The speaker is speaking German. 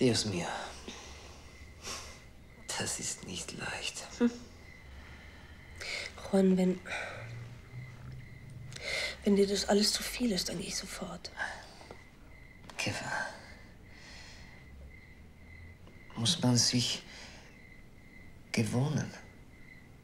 Dios mio. Das ist nicht leicht. Juan, wenn dir das alles zu viel ist, dann gehe ich sofort. Keva. Muss man sich gewöhnen.